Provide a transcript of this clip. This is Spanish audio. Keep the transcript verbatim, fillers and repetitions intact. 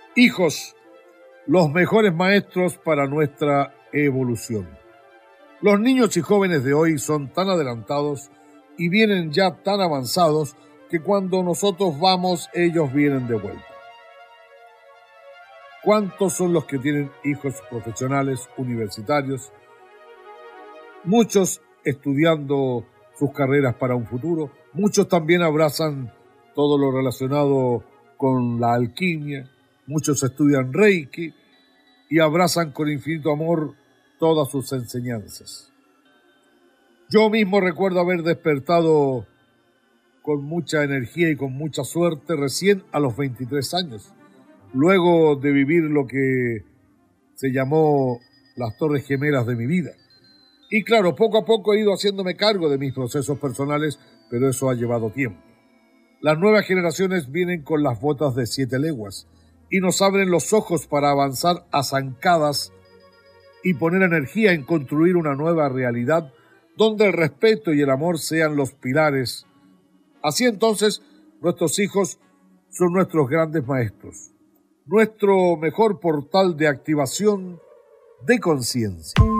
Hijos, los mejores maestros para nuestra evolución. Los niños y jóvenes de hoy son tan adelantados y vienen ya tan avanzados que cuando nosotros vamos, ellos vienen de vuelta. ¿Cuántos son los que tienen hijos profesionales, universitarios? Muchos estudiando sus carreras para un futuro. Muchos también abrazan todo lo relacionado con la alquimia. Muchos estudian Reiki y abrazan con infinito amor todas sus enseñanzas. Yo mismo recuerdo haber despertado con mucha energía y con mucha suerte recién a los veintitrés años, luego de vivir lo que se llamó las Torres Gemelas de mi vida. Y claro, poco a poco he ido haciéndome cargo de mis procesos personales, pero eso ha llevado tiempo. Las nuevas generaciones vienen con las botas de siete leguas y nos abren los ojos para avanzar a zancadas y poner energía en construir una nueva realidad donde el respeto y el amor sean los pilares. Así entonces, nuestros hijos son nuestros grandes maestros, nuestro mejor portal de activación de conciencia.